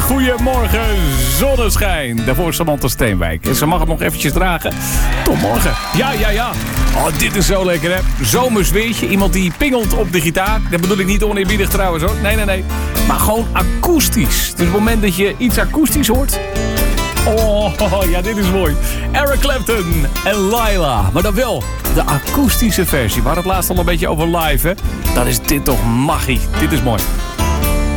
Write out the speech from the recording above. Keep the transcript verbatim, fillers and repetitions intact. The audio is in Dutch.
goedemorgen, zonneschijn. Daarvoor Samantha Steenwijk. En ze mag het nog eventjes dragen. Tot morgen. Ja, ja, ja. Oh, dit is zo lekker, hè. Zomers weertje. Iemand die pingelt op de gitaar. Dat bedoel ik niet oneerbiedig trouwens, hoor. Nee, nee, nee. Maar gewoon akoestisch. Dus op het moment dat je iets akoestisch hoort... Oh, ja, dit is mooi. Eric Clapton en Laila. Maar dan wel de akoestische versie. We hadden het laatst al een beetje over live, hè. Dan is dit toch magie. Dit is mooi.